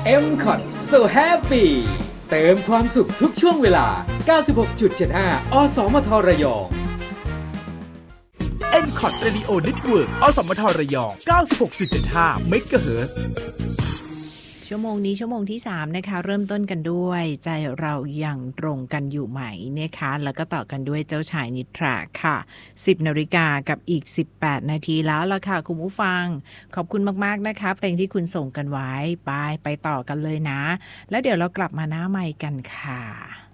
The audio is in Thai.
M Cot So Happy เติมความสุขทุกช่วงเวลา 96.75 อสมทระยอง N-COT Radio Network อสมทระยอง 96.75 เมกะเฮิรตซ์ชั่วโมงนี้ชั่วโมงที่3นะคะเริ่มต้นกันด้วยใจเรายังตรงกันอยู่ไหมนะคะแล้วก็ต่อกันด้วยเจ้าชายนิทราค่ะ 10 นาฬิกากับอีก18นาทีแล้วล่ะค่ะคุณผู้ฟังขอบคุณมากๆนะคะเพลงที่คุณส่งกันไว้ไปต่อกันเลยนะแล้วเดี๋ยวเรากลับมาหน้าไมค์กันค่ะ